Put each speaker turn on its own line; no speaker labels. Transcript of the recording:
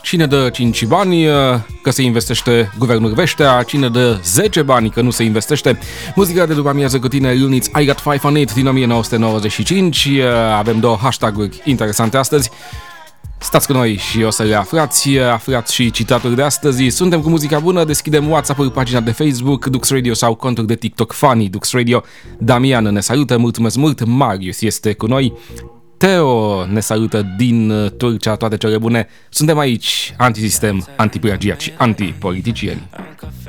Cine dă 5 bani că se investește guvernul Veștea, cine dă 10 bani că nu se investește. Muzica de după amiază cu tine, Units I Got 5 on It din 1995. Avem două hashtag-uri interesante astăzi. Stați cu noi și o să le aflați și citatul de astăzi. Suntem cu muzica bună, deschidem WhatsApp-ul, pagina de Facebook, Dux Radio sau contul de TikTok Funny Dux Radio. Damian ne salută, mulțumesc mult, Marius este cu noi. Teo ne salută din Turcia, toate cele bune. Suntem aici, antisistem, antiplagiat și antipoliticieni.